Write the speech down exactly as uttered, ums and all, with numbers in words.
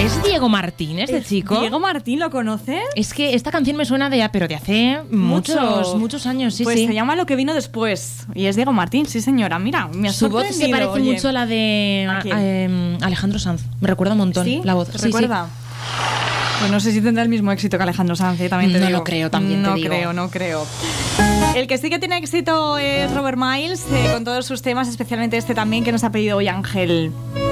¿Es Diego Martín este chico? ¿Diego Martín lo conoces? Es que esta canción me suena de, pero de hace muchos, Mucho. muchos años, sí, pues sí. se llama Lo que vino después. Y es Diego Martín, sí señora. Mira, me ha Su voz se sorprendido, parece oye. mucho a la de ¿A a- quién? a, em, Alejandro Sanz. Me recuerda un montón ¿Sí? la voz. ¿Te Sí, recuerda? Pues no sé si tendrá el mismo éxito que Alejandro Sanz, ¿eh? También te No digo. lo creo, también te no digo. No creo, no creo. El que sí que tiene éxito es Robert Miles, eh, con todos sus temas, especialmente este también que nos ha pedido hoy Ángel.